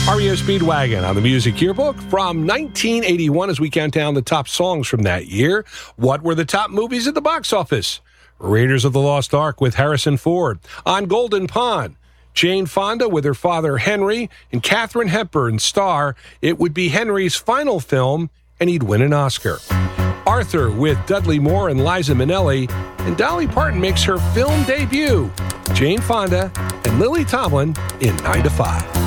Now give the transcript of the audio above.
REO Speedwagon on the Music Yearbook from 1981 as we count down the top songs from that year. What were the top movies at the box office? Raiders of the Lost Ark with Harrison Ford. On Golden Pond, Jane Fonda with her father Henry and Katharine Hepburn star. It would be Henry's final film, and he'd win an Oscar. Arthur with Dudley Moore and Liza Minnelli. And Dolly Parton makes her film debut. Jane Fonda and Lily Tomlin in 9 to 5.